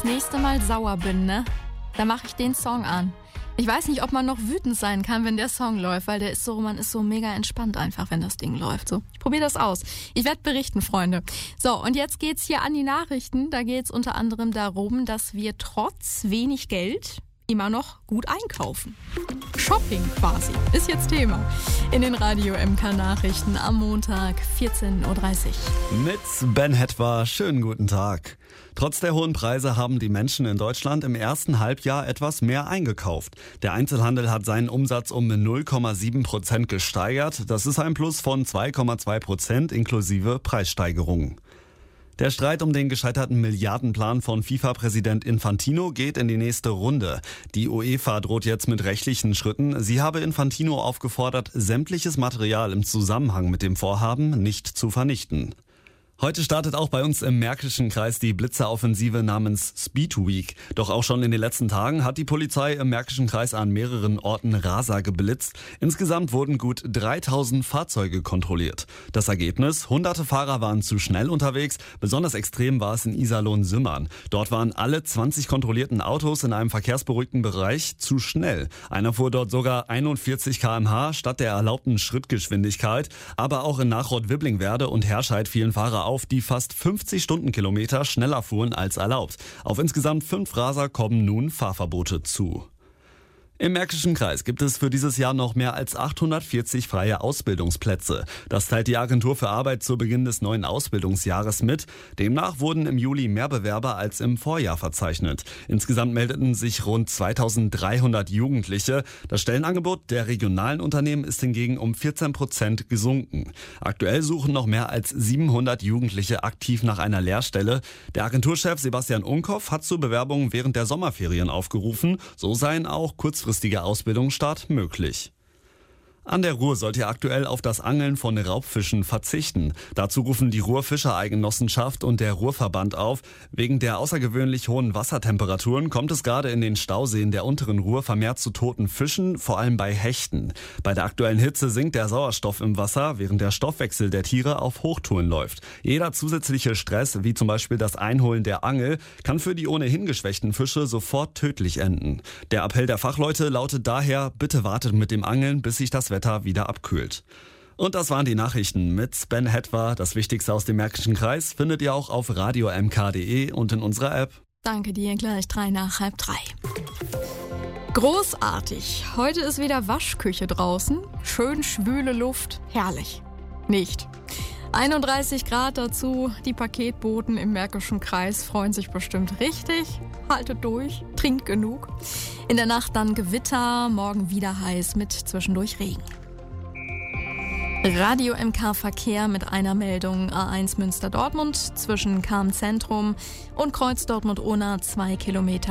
nächste Mal sauer bin, ne, dann mache ich den Song an. Ich weiß nicht, ob man noch wütend sein kann, wenn der Song läuft, weil man ist so mega entspannt einfach, wenn das Ding läuft. So, ich probiere das aus. Ich werde berichten, Freunde. So, und jetzt geht's hier an die Nachrichten. Da geht's unter anderem darum, dass wir trotz wenig Geld immer noch gut einkaufen. Shopping quasi ist jetzt Thema in den Radio MK Nachrichten am Montag 14.30 Uhr. Mit Ben Hetwa, schönen guten Tag. Trotz der hohen Preise haben die Menschen in Deutschland im ersten Halbjahr etwas mehr eingekauft. Der Einzelhandel hat seinen Umsatz um 0,7% gesteigert. Das ist ein Plus von 2,2% inklusive Preissteigerungen. Der Streit um den gescheiterten Milliardenplan von FIFA-Präsident Infantino geht in die nächste Runde. Die UEFA droht jetzt mit rechtlichen Schritten. Sie habe Infantino aufgefordert, sämtliches Material im Zusammenhang mit dem Vorhaben nicht zu vernichten. Heute startet auch bei uns im Märkischen Kreis die Blitzeroffensive namens Speed Week. Doch auch schon in den letzten Tagen hat die Polizei im Märkischen Kreis an mehreren Orten Raser geblitzt. Insgesamt wurden gut 3000 Fahrzeuge kontrolliert. Das Ergebnis? Hunderte Fahrer waren zu schnell unterwegs. Besonders extrem war es in Iserlohn-Sümmern. Dort waren alle 20 kontrollierten Autos in einem verkehrsberuhigten Bereich zu schnell. Einer fuhr dort sogar 41 km/h statt der erlaubten Schrittgeschwindigkeit. Aber auch in Nachrott-Wibblingwerde und Herscheid fielen Fahrer auf, die fast 50 Stundenkilometer schneller fuhren als erlaubt. Auf insgesamt 5 Raser kommen nun Fahrverbote zu. Im Märkischen Kreis gibt es für dieses Jahr noch mehr als 840 freie Ausbildungsplätze. Das teilt die Agentur für Arbeit zu Beginn des neuen Ausbildungsjahres mit. Demnach wurden im Juli mehr Bewerber als im Vorjahr verzeichnet. Insgesamt meldeten sich rund 2300 Jugendliche. Das Stellenangebot der regionalen Unternehmen ist hingegen um 14% gesunken. Aktuell suchen noch mehr als 700 Jugendliche aktiv nach einer Lehrstelle. Der Agenturchef Sebastian Unkoff hat zu Bewerbungen während der Sommerferien aufgerufen. So seien auch kurzfristiger Ausbildungsstart möglich. An der Ruhr sollt ihr aktuell auf das Angeln von Raubfischen verzichten. Dazu rufen die Ruhr-Fischereigenossenschaft und der Ruhrverband auf. Wegen der außergewöhnlich hohen Wassertemperaturen kommt es gerade in den Stauseen der unteren Ruhr vermehrt zu toten Fischen, vor allem bei Hechten. Bei der aktuellen Hitze sinkt der Sauerstoff im Wasser, während der Stoffwechsel der Tiere auf Hochtouren läuft. Jeder zusätzliche Stress, wie zum Beispiel das Einholen der Angel, kann für die ohnehin geschwächten Fische sofort tödlich enden. Der Appell der Fachleute lautet daher, bitte wartet mit dem Angeln, bis sich das Wetter wieder abkühlt. Und das waren die Nachrichten mit Ben Hetwa. Das Wichtigste aus dem Märkischen Kreis findet ihr auch auf radiomk.de und in unserer App. Danke dir, gleich 3:03. Großartig. Heute ist wieder Waschküche draußen. Schön schwüle Luft. Herrlich. Nicht. 31 Grad dazu. Die Paketboten im Märkischen Kreis freuen sich bestimmt richtig. Haltet durch, trinkt genug. In der Nacht dann Gewitter, morgen wieder heiß mit zwischendurch Regen. Radio MK Verkehr mit einer Meldung: A1 Münster-Dortmund zwischen Cham Zentrum und Kreuz Dortmund-Ohna 2 Kilometer